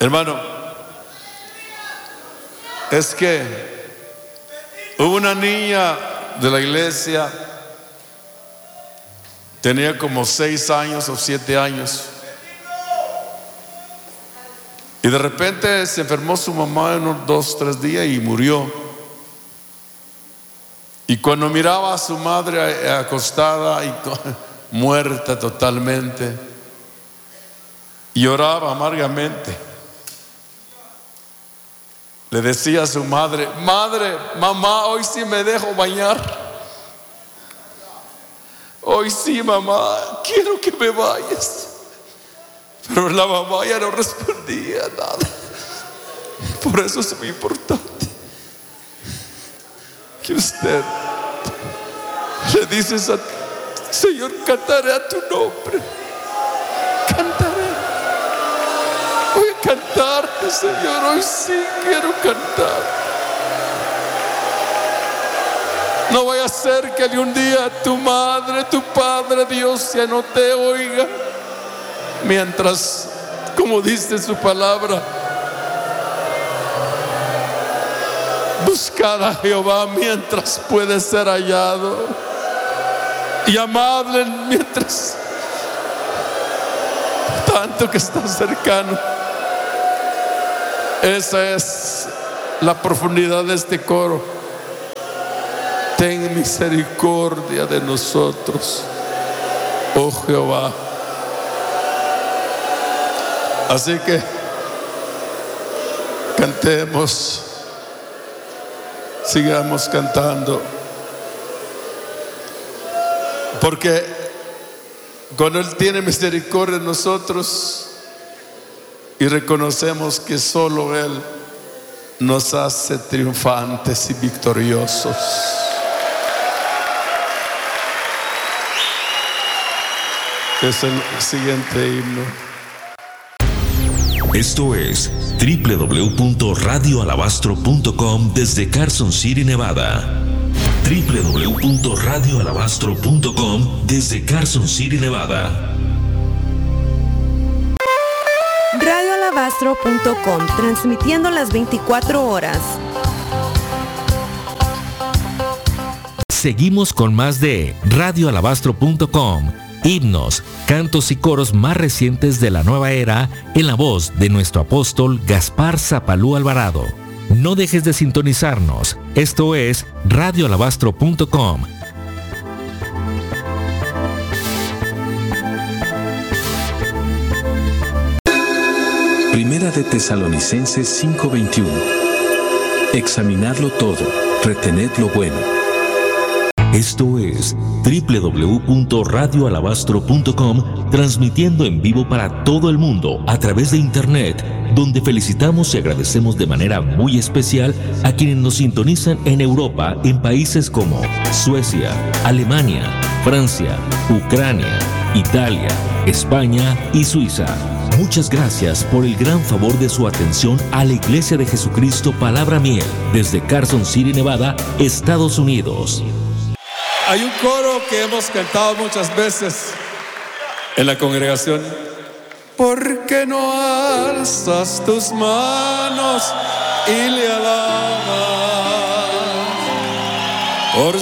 Hermano, es que hubo una niña de la iglesia, tenía como 6 años o 7 años, y de repente se enfermó su mamá en unos 2, 3 días y murió. Y cuando miraba a su madre acostada y muerta totalmente, lloraba amargamente. Le decía a su madre: madre, mamá, hoy sí me dejo bañar. Hoy sí, mamá, quiero que me vayas. Pero la mamá ya no respondía nada. Por eso es muy importante que usted le dices a Señor, cantaré a tu nombre. Cantaré. Voy a cantarte, Señor. Hoy sí quiero cantar. No vaya a ser que de un día tu madre, tu padre, Dios ya no te oiga. Mientras, como dice su palabra, buscad a Jehová mientras puede ser hallado, y amadle mientras tanto que está cercano. Esa es la profundidad de este coro. Ten misericordia de nosotros, oh Jehová. Así que cantemos, sigamos cantando, porque cuando Él tiene misericordia de nosotros y reconocemos que solo Él nos hace triunfantes y victoriosos. Es el siguiente himno. Esto es www.radioalabastro.com desde Carson City, Nevada. www.radioalabastro.com desde Carson City, Nevada. Radioalabastro.com, transmitiendo las 24 horas. Seguimos con más de radioalabastro.com. Himnos, cantos y coros más recientes de la nueva era en la voz de nuestro apóstol Gaspar Zapalú Alvarado. No dejes de sintonizarnos. Esto es radioalabastro.com. Primera de Tesalonicenses 5:21. Examinadlo todo, retened lo bueno. Esto es www.radioalabastro.com, transmitiendo en vivo para todo el mundo a través de internet, donde felicitamos y agradecemos de manera muy especial a quienes nos sintonizan en Europa, en países como Suecia, Alemania, Francia, Ucrania, Italia, España y Suiza. Muchas gracias por el gran favor de su atención a la Iglesia de Jesucristo Palabra Miel, desde Carson City, Nevada, Estados Unidos. Hay un coro que hemos cantado muchas veces en la congregación. ¿Por qué no alzas tus manos y le alabas? Por